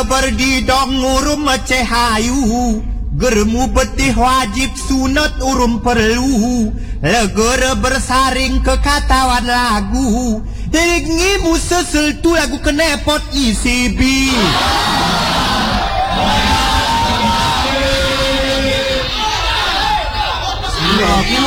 berdidong urum cehayu germu betih wajib sunat urum perlu legere bersaring ke katawan lagu Dengi mu sesel tu lagu kenepot ECB